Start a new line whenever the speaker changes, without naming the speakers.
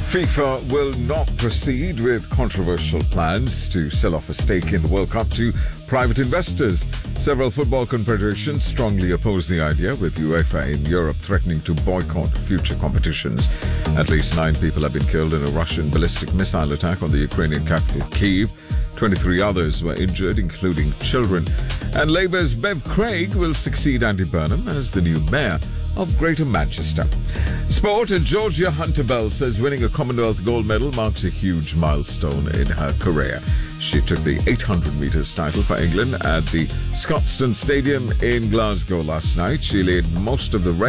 FIFA will not proceed with controversial plans to sell off a stake in the World Cup to private investors. Several football confederations strongly oppose the idea, with UEFA in Europe threatening to boycott future competitions. At least 9 people have been killed in a Russian ballistic missile attack on the Ukrainian capital, Kyiv. 23 others were injured, including children. And Labour's Bev Craig will succeed Andy Burnham as the new mayor of Greater Manchester. Sport, and Georgia Hunter-Bell says winning a Commonwealth gold medal marks a huge milestone in her career. She took the 800 metres title for England at the Scotstoun Stadium in Glasgow last night. She laid most of the race